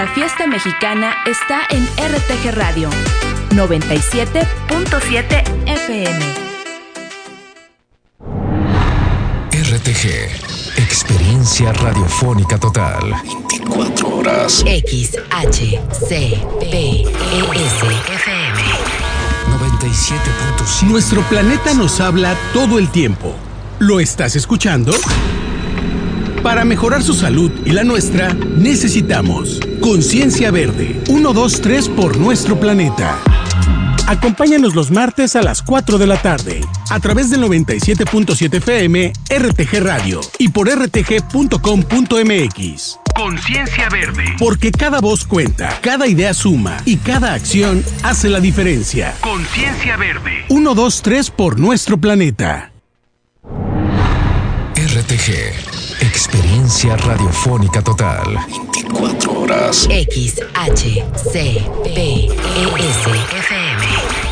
La fiesta mexicana está en RTG Radio 97.7 FM. RTG, experiencia radiofónica total. 24 horas. XHCPES FM 97.7. Nuestro planeta nos habla todo el tiempo. ¿Lo estás escuchando? Para mejorar su salud y la nuestra, necesitamos Conciencia Verde. 1, 2, 3 por nuestro planeta. Acompáñanos los martes a las 4 de la tarde, a través del 97.7 FM, RTG Radio y por rtg.com.mx. Conciencia Verde. Porque cada voz cuenta, cada idea suma y cada acción hace la diferencia. Conciencia Verde. 1, 2, 3 por nuestro planeta. RTG, experiencia radiofónica total. 24 horas. XHCPES FM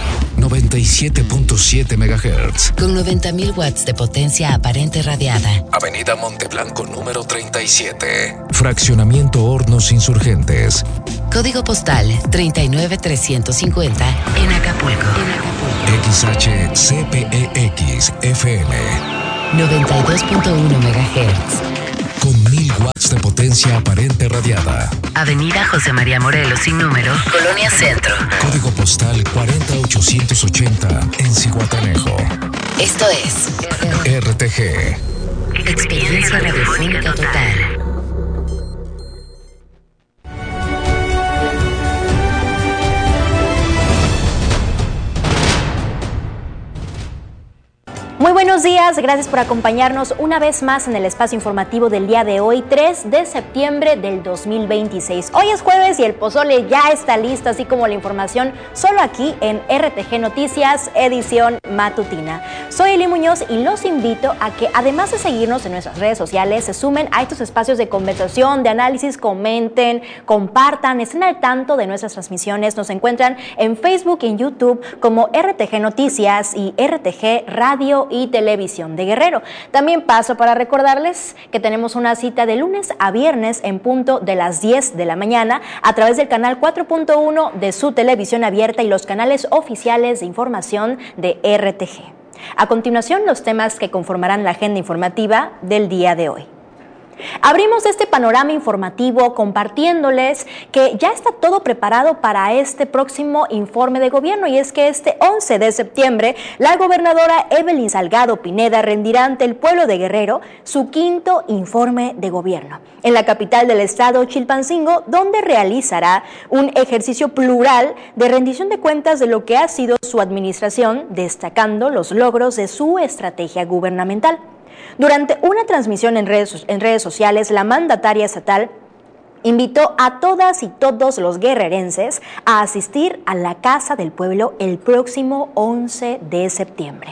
97.7 MHz. con 90.000 watts de potencia aparente radiada. Avenida Monteblanco número 37. Fraccionamiento Hornos Insurgentes. Código postal 39350 en Acapulco. XHCPEX FM. 92.1 MHz. Con 1000 watts de potencia aparente radiada. Avenida José María Morelos sin número, Colonia Centro. Código postal 40880 en Zihuatanejo. Esto es RTG. Experiencia Radiofónica Total. Muy buenos días, gracias por acompañarnos una vez más en el espacio informativo del día de hoy, 3 de septiembre del 2026. Hoy es jueves y el pozole ya está listo, así como la información, solo aquí en RTG Noticias, edición matutina. Soy Eli Muñoz y los invito a que, además de seguirnos en nuestras redes sociales, se sumen a estos espacios de conversación, de análisis, comenten, compartan, estén al tanto de nuestras transmisiones. Nos encuentran en Facebook y en YouTube como RTG Noticias y RTG Radio y Televisión de Guerrero. También paso para recordarles que tenemos una cita de lunes a viernes en punto de las 10 de la mañana a través del canal 4.1 de su televisión abierta y los canales oficiales de información de RTG. A continuación, los temas que conformarán la agenda informativa del día de hoy. Abrimos este panorama informativo compartiéndoles que ya está todo preparado para este próximo informe de gobierno, y es que este 11 de septiembre la gobernadora Evelyn Salgado Pineda rendirá ante el pueblo de Guerrero su quinto informe de gobierno en la capital del estado, Chilpancingo, donde realizará un ejercicio plural de rendición de cuentas de lo que ha sido su administración, destacando los logros de su estrategia gubernamental. Durante una transmisión en redes sociales, la mandataria estatal invitó a todas y todos los guerrerenses a asistir a la Casa del Pueblo el próximo 11 de septiembre.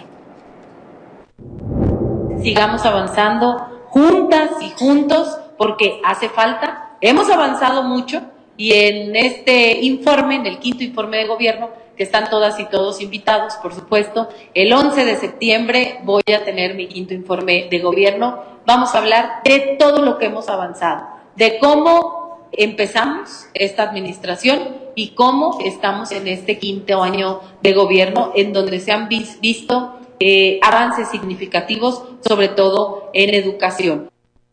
Sigamos avanzando juntas y juntos porque hace falta. Hemos avanzado mucho y en este informe, en el quinto informe de gobierno, que están todas y todos invitados, por supuesto. El 11 de septiembre voy a tener mi quinto informe de gobierno. Vamos a hablar de todo lo que hemos avanzado, de cómo empezamos esta administración y cómo estamos en este quinto año de gobierno, en donde se han visto avances significativos, sobre todo en educación.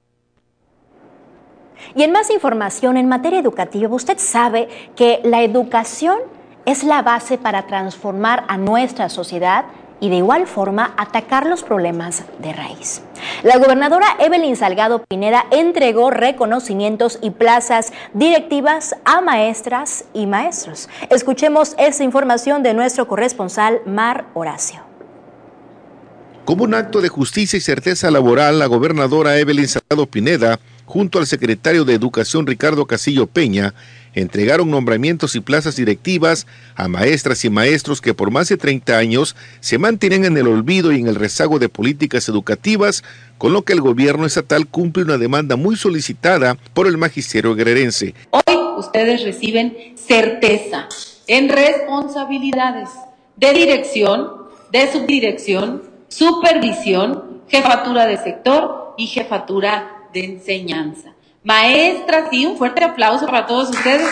Y en más información en materia educativa, usted sabe que la educación es la base para transformar a nuestra sociedad y de igual forma atacar los problemas de raíz. La gobernadora Evelyn Salgado Pineda entregó reconocimientos y plazas directivas a maestras y maestros. Escuchemos esa información de nuestro corresponsal Mar Horacio. Como un acto de justicia y certeza laboral, la gobernadora Evelyn Salgado Pineda, junto al secretario de Educación Ricardo Castillo Peña, entregaron nombramientos y plazas directivas a maestras y maestros que por más de 30 años se mantienen en el olvido y en el rezago de políticas educativas, con lo que el gobierno estatal cumple una demanda muy solicitada por el magisterio guerrerense. Hoy ustedes reciben certeza en responsabilidades de dirección, de subdirección, supervisión, jefatura de sector y jefatura de enseñanza. maestras, y un fuerte aplauso para todos ustedes.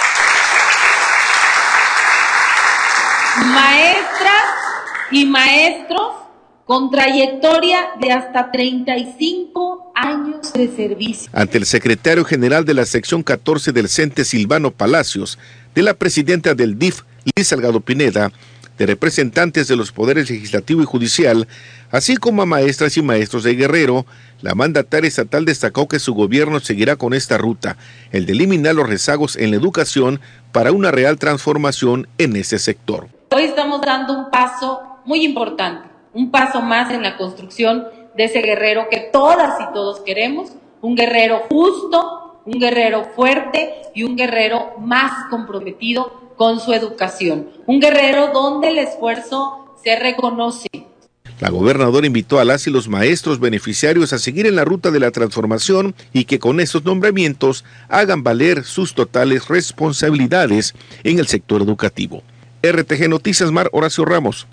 Maestras y maestros con trayectoria de hasta 35 años de servicio. Ante el secretario general de la sección 14 del CENTE, Silvano Palacios, de la presidenta del DIF, Liz Salgado Pineda, de representantes de los poderes legislativo y judicial, así como a maestras y maestros de Guerrero, la mandataria estatal destacó que su gobierno seguirá con esta ruta, el de eliminar los rezagos en la educación para una real transformación en ese sector. Hoy estamos dando un paso muy importante, un paso más en la construcción de ese Guerrero que todas y todos queremos, un Guerrero justo, un Guerrero fuerte y un Guerrero más comprometido con su educación, un Guerrero donde el esfuerzo se reconoce. La gobernadora invitó a las y los maestros beneficiarios a seguir en la ruta de la transformación y que con estos nombramientos hagan valer sus totales responsabilidades en el sector educativo. RTG Noticias, Mar Horacio Ramos.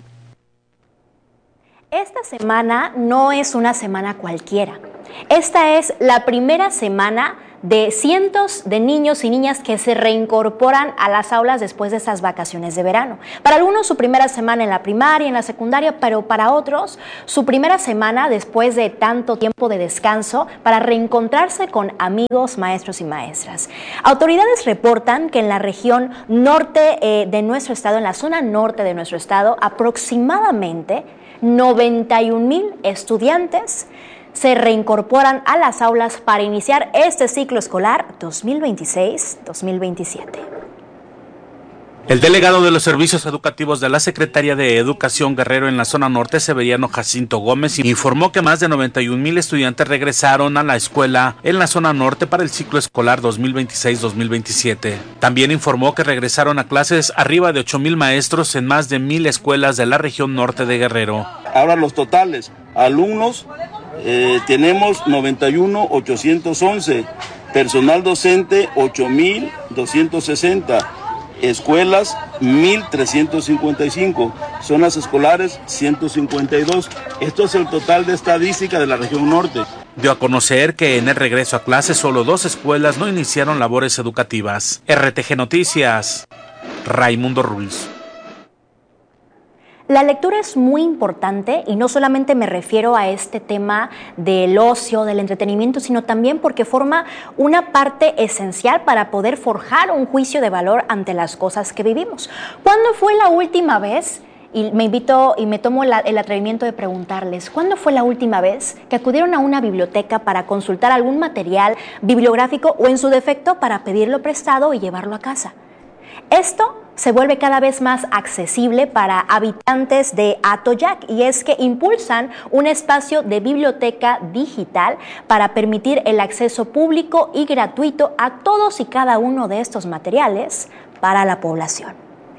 Esta semana no es una semana cualquiera. Esta es la primera semana de cientos de niños y niñas que se reincorporan a las aulas después de estas vacaciones de verano. Para algunos su primera semana en la primaria, en la secundaria, pero para otros su primera semana después de tanto tiempo de descanso para reencontrarse con amigos, maestros y maestras. Autoridades reportan que en la región norte de nuestro estado, en la zona norte de nuestro estado, aproximadamente 91,000 estudiantes se reincorporan a las aulas para iniciar este ciclo escolar 2026-2027. El delegado de los servicios educativos de la Secretaría de Educación Guerrero en la zona norte, Severiano Jacinto Gómez, informó que más de 91,000 estudiantes regresaron a la escuela en la zona norte para el ciclo escolar 2026-2027. También informó que regresaron a clases arriba de 8,000 maestros en más de 1,000 escuelas de la región norte de Guerrero. Ahora los totales, alumnos, tenemos 91,811, personal docente 8,260, escuelas 1,355, zonas escolares 152. Esto es el total de estadística de la región norte. Dio a conocer que en el regreso a clases solo 2 escuelas no iniciaron labores educativas. RTG Noticias, Raimundo Ruiz. La lectura es muy importante y no solamente me refiero a este tema del ocio, del entretenimiento, sino también porque forma una parte esencial para poder forjar un juicio de valor ante las cosas que vivimos. ¿Cuándo fue la última vez? Y me tomo el atrevimiento de preguntarles, ¿cuándo fue la última vez que acudieron a una biblioteca para consultar algún material bibliográfico o en su defecto para pedirlo prestado y llevarlo a casa? Esto se vuelve cada vez más accesible para habitantes de Atoyac y es que impulsan un espacio de biblioteca digital para permitir el acceso público y gratuito a todos y cada uno de estos materiales para la población.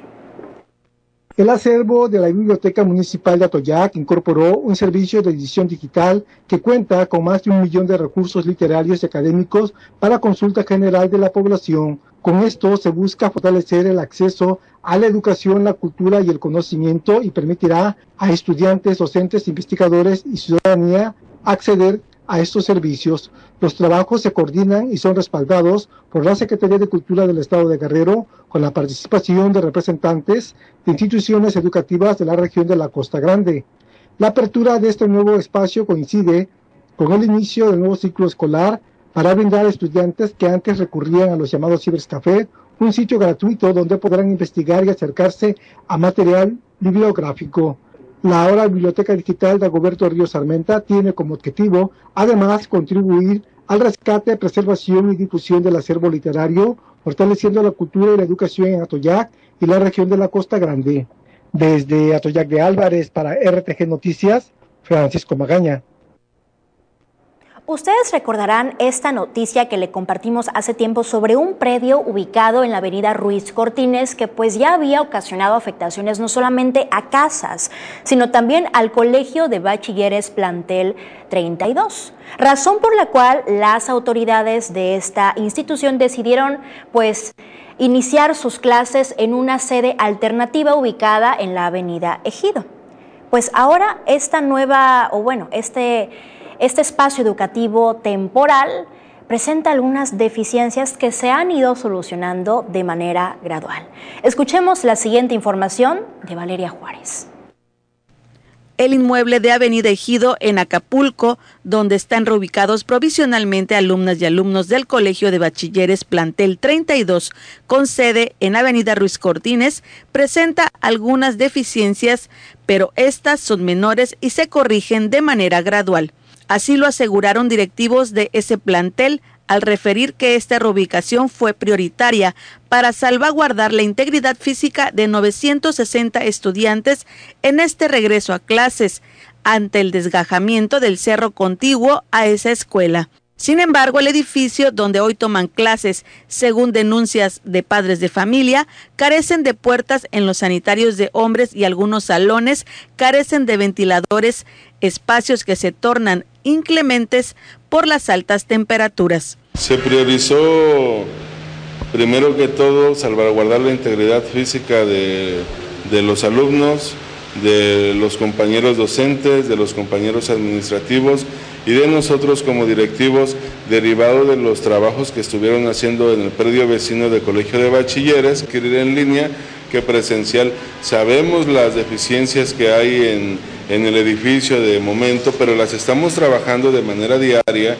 El acervo de la Biblioteca Municipal de Atoyac incorporó un servicio de edición digital que cuenta con más de 1 millón de recursos literarios y académicos para consulta general de la población. Con esto se busca fortalecer el acceso a la educación, la cultura y el conocimiento y permitirá a estudiantes, docentes, investigadores y ciudadanía acceder a estos servicios. Los trabajos se coordinan y son respaldados por la Secretaría de Cultura del Estado de Guerrero con la participación de representantes de instituciones educativas de la región de la Costa Grande. La apertura de este nuevo espacio coincide con el inicio del nuevo ciclo escolar para brindar a estudiantes que antes recurrían a los llamados cibercafé un sitio gratuito donde podrán investigar y acercarse a material bibliográfico. La ahora Biblioteca Digital de Dagoberto Ríos Armenta tiene como objetivo, además, contribuir al rescate, preservación y difusión del acervo literario, fortaleciendo la cultura y la educación en Atoyac y la región de la Costa Grande. Desde Atoyac de Álvarez para RTG Noticias, Francisco Magaña. Ustedes recordarán esta noticia que le compartimos hace tiempo sobre un predio ubicado en la avenida Ruiz Cortines que pues ya había ocasionado afectaciones no solamente a casas, sino también al Colegio de Bachilleres Plantel 32, razón por la cual las autoridades de esta institución decidieron pues iniciar sus clases en una sede alternativa ubicada en la avenida Ejido. Pues ahora esta nueva, este espacio educativo temporal presenta algunas deficiencias que se han ido solucionando de manera gradual. Escuchemos la siguiente información de Valeria Juárez. El inmueble de Avenida Ejido en Acapulco, donde están reubicados provisionalmente alumnas y alumnos del Colegio de Bachilleres Plantel 32, con sede en Avenida Ruiz Cortines, presenta algunas deficiencias, pero estas son menores y se corrigen de manera gradual. Así lo aseguraron directivos de ese plantel al referir que esta reubicación fue prioritaria para salvaguardar la integridad física de 960 estudiantes en este regreso a clases ante el desgajamiento del cerro contiguo a esa escuela. Sin embargo, el edificio donde hoy toman clases, según denuncias de padres de familia, carecen de puertas en los sanitarios de hombres y algunos salones carecen de ventiladores, espacios que se tornan inclementes por las altas temperaturas. Se priorizó, primero que todo, salvaguardar la integridad física de los alumnos, de los compañeros docentes, de los compañeros administrativos y de nosotros como directivos, derivado de los trabajos que estuvieron haciendo en el predio vecino del Colegio de Bachilleres, que ir en línea que presencial. Sabemos las deficiencias que hay en el edificio de momento, pero las estamos trabajando de manera diaria.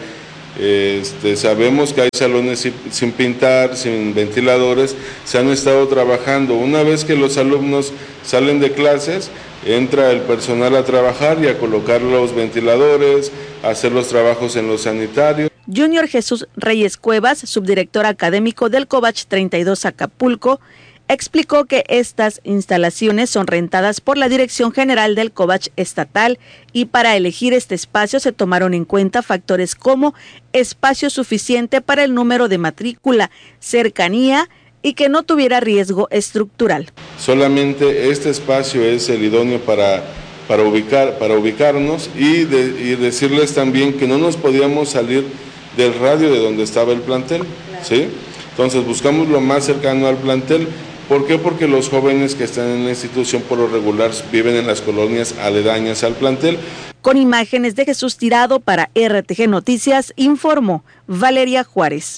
Sabemos que hay salones sin pintar, sin ventiladores, se han estado trabajando. Una vez que los alumnos salen de clases, entra el personal a trabajar y a colocar los ventiladores, a hacer los trabajos en los sanitarios. Junior Jesús Reyes Cuevas, subdirector académico del Covach 32 Acapulco, explicó que estas instalaciones son rentadas por la Dirección General del Covach Estatal y para elegir este espacio se tomaron en cuenta factores como espacio suficiente para el número de matrícula, cercanía y que no tuviera riesgo estructural. Solamente este espacio es el idóneo para ubicarnos y decirles también que no nos podíamos salir del radio de donde estaba el plantel, ¿sí? Entonces buscamos lo más cercano al plantel. ¿Por qué? Porque los jóvenes que están en la institución por lo regular viven en las colonias aledañas al plantel. Con imágenes de Jesús Tirado para RTG Noticias, informó Valeria Juárez.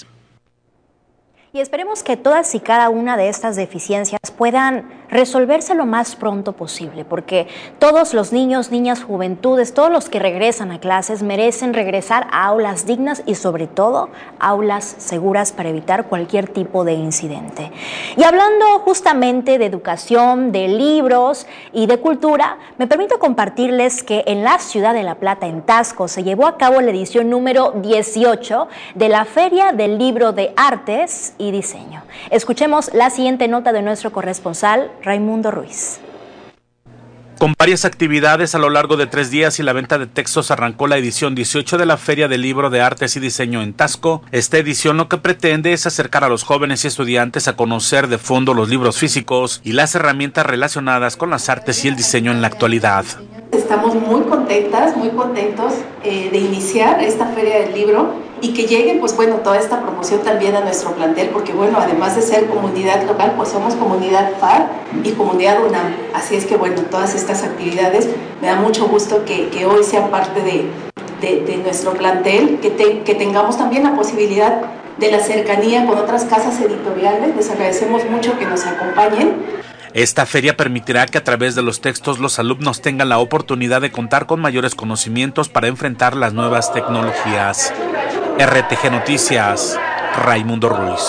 Y esperemos que todas y cada una de estas deficiencias puedan resolverse lo más pronto posible, porque todos los niños, niñas, juventudes, todos los que regresan a clases merecen regresar a aulas dignas y sobre todo aulas seguras para evitar cualquier tipo de incidente. Y hablando justamente de educación, de libros y de cultura, me permito compartirles que en la ciudad de La Plata, en Taxco, se llevó a cabo la edición número 18 de la Feria del Libro de Artes y Diseño. Escuchemos la siguiente nota de nuestro corresponsal, Raimundo Ruiz. Con varias actividades a lo largo de 3 días y la venta de textos arrancó la edición 18 de la Feria del Libro de Artes y Diseño en Taxco. Esta edición lo que pretende es acercar a los jóvenes y estudiantes a conocer de fondo los libros físicos y las herramientas relacionadas con las artes y el diseño en la actualidad. Estamos muy contentos de iniciar esta Feria del Libro y que llegue, pues bueno, toda esta promoción también a nuestro plantel, porque bueno, además de ser comunidad local, pues somos comunidad FAR y comunidad UNAM. Así es que bueno, todas estas actividades, me da mucho gusto que hoy sean parte de nuestro plantel, que tengamos también la posibilidad de la cercanía con otras casas editoriales. Les agradecemos mucho que nos acompañen. Esta feria permitirá que a través de los textos los alumnos tengan la oportunidad de contar con mayores conocimientos para enfrentar las nuevas tecnologías. RTG Noticias, Raimundo Ruiz.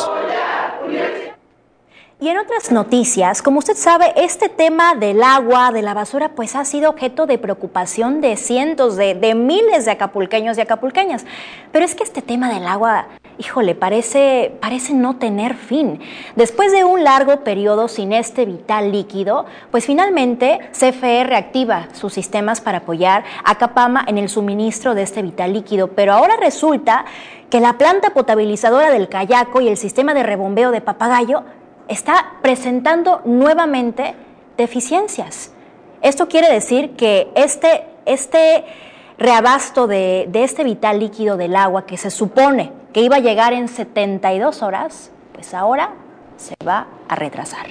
Y en otras noticias, como usted sabe, este tema del agua, de la basura, pues ha sido objeto de preocupación de cientos, de miles de acapulqueños y acapulqueñas. Pero es que este tema del agua, híjole, parece no tener fin. Después de un largo periodo sin este vital líquido, pues finalmente CFE reactiva sus sistemas para apoyar a Capama en el suministro de este vital líquido. Pero ahora resulta que la planta potabilizadora del Cayaco y el sistema de rebombeo de Papagayo está presentando nuevamente deficiencias. Esto quiere decir que este reabasto de este vital líquido del agua que se supone que iba a llegar en 72 horas, pues ahora se va a retrasar.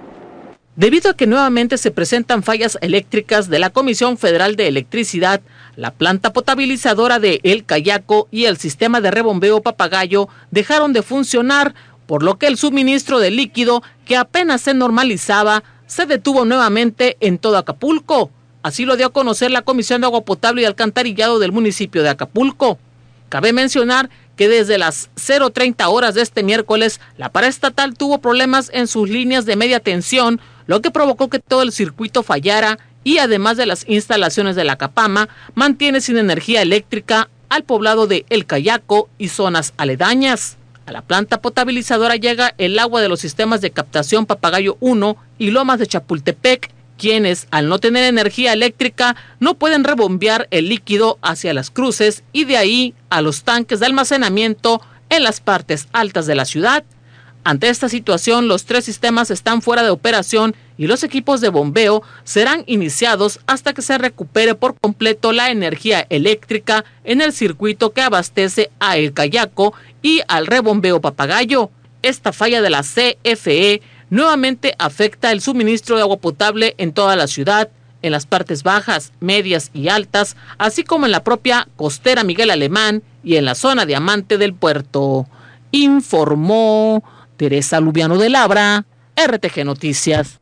Debido a que nuevamente se presentan fallas eléctricas de la Comisión Federal de Electricidad, La planta potabilizadora de El Cayaco y el sistema de rebombeo Papagayo dejaron de funcionar, por lo que el suministro de líquido, que apenas se normalizaba, se detuvo nuevamente en todo Acapulco. Así lo dio a conocer la Comisión de Agua Potable y Alcantarillado del municipio de Acapulco. Cabe mencionar que desde las 0:30 horas de este miércoles, la paraestatal tuvo problemas en sus líneas de media tensión, lo que provocó que todo el circuito fallara y, además de las instalaciones de la Capama, mantiene sin energía eléctrica al poblado de El Cayaco y zonas aledañas. A la planta potabilizadora llega el agua de los sistemas de captación Papagayo 1 y Lomas de Chapultepec, quienes, al no tener energía eléctrica, no pueden rebombear el líquido hacia las cruces y de ahí a los tanques de almacenamiento en las partes altas de la ciudad. Ante esta situación, los 3 sistemas están fuera de operación y los equipos de bombeo serán iniciados hasta que se recupere por completo la energía eléctrica en el circuito que abastece a El Cayaco y al rebombeo Papagayo. Esta falla de la CFE nuevamente afecta el suministro de agua potable en toda la ciudad, en las partes bajas, medias y altas, así como en la propia costera Miguel Alemán y en la zona Diamante del puerto. Informó Teresa Lubiano de Labra, RTG Noticias.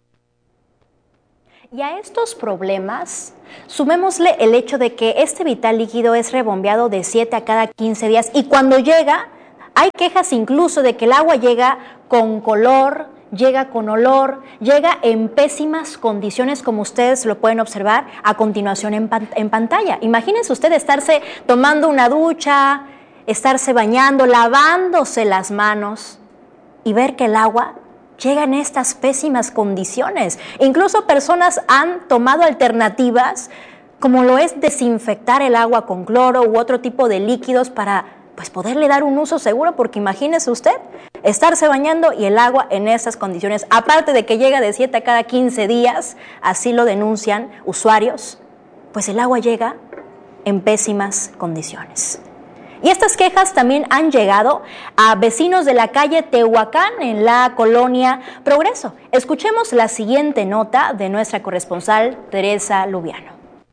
Y a estos problemas, sumémosle el hecho de que este vital líquido es rebombeado de 7 a cada 15 días y cuando llega, hay quejas incluso de que el agua llega con color, llega con olor, llega en pésimas condiciones, como ustedes lo pueden observar a continuación en pantalla. Imagínense usted estarse tomando una ducha, estarse bañando, lavándose las manos y ver que el agua llega en estas pésimas condiciones. Incluso personas han tomado alternativas, como lo es desinfectar el agua con cloro u otro tipo de líquidos para poderle dar un uso seguro, porque imagínese usted estarse bañando y el agua en esas condiciones, aparte de que llega de 7 a cada 15 días, así lo denuncian usuarios, pues el agua llega en pésimas condiciones. Y estas quejas también han llegado a vecinos de la calle Tehuacán en la colonia Progreso. Escuchemos la siguiente nota de nuestra corresponsal Teresa Lubiano.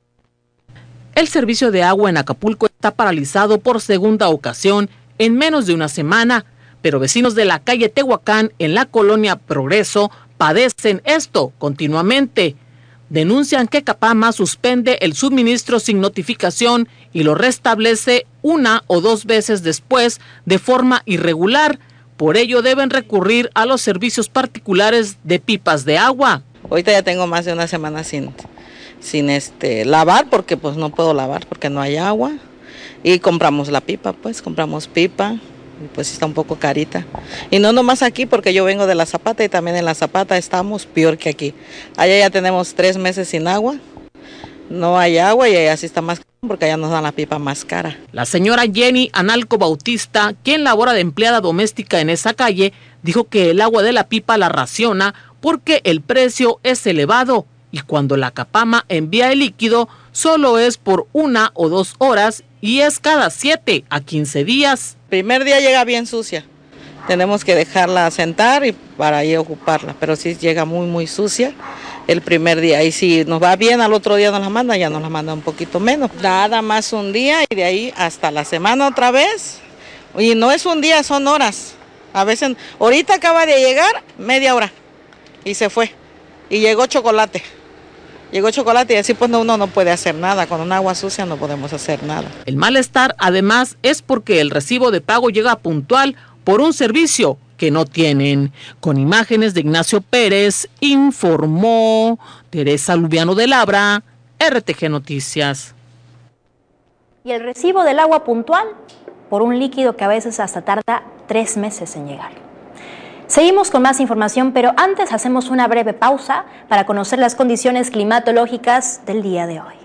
El servicio de agua en Acapulco está paralizado por segunda ocasión en menos de una semana, pero vecinos de la calle Tehuacán en la colonia Progreso padecen esto continuamente. Denuncian que Capama suspende el suministro sin notificación y lo restablece 1 o 2 veces después de forma irregular. Por ello deben recurrir a los servicios particulares de pipas de agua. Ahorita ya tengo más de una semana sin lavar, porque pues no puedo lavar porque no hay agua. Y compramos la pipa, compramos pipa. Y pues está un poco carita. Y no nomás aquí, porque yo vengo de La Zapata y también en La Zapata estamos peor que aquí. Allá ya tenemos 3 meses sin agua, no hay agua y allá sí está más caro porque allá nos dan la pipa más cara. La señora Jenny Analco Bautista, quien labora de empleada doméstica en esa calle, dijo que el agua de la pipa la raciona porque el precio es elevado y cuando la Capama envía el líquido solo es por 1 o 2 horas y es cada 7 a 15 días. El primer día llega bien sucia, tenemos que dejarla sentar y para ahí ocuparla, pero sí llega muy muy sucia el primer día y si nos va bien al otro día nos la manda, ya nos la manda un poquito menos. Nada más un día y de ahí hasta la semana otra vez, y no es un día, son horas. A veces, ahorita acaba de llegar media hora y se fue y llegó chocolate. Llegó chocolate y así pues uno no puede hacer nada, con un agua sucia no podemos hacer nada. El malestar además es porque el recibo de pago llega puntual por un servicio que no tienen. Con imágenes de Ignacio Pérez, informó Teresa Lubiano de Labra, RTG Noticias. Y el recibo del agua puntual por un líquido que a veces hasta tarda 3 meses en llegar. Seguimos con más información, pero antes hacemos una breve pausa para conocer las condiciones climatológicas del día de hoy.